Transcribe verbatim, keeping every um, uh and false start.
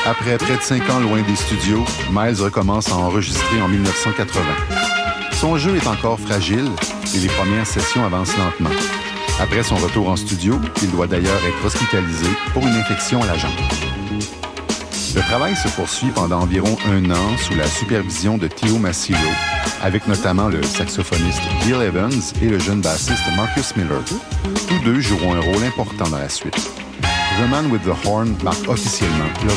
Après près de cinq ans loin des studios, Miles recommence à enregistrer en dix-neuf cent quatre-vingts. Son jeu est encore fragile et les premières sessions avancent lentement. Après son retour en studio, il doit d'ailleurs être hospitalisé pour une infection à la jambe. Le travail se poursuit pendant environ un an sous la supervision de Theo Masilo, avec notamment le saxophoniste Bill Evans et le jeune bassiste Marcus Miller. Tous deux joueront un rôle important dans la suite. The Man with the Horn marque officiellement le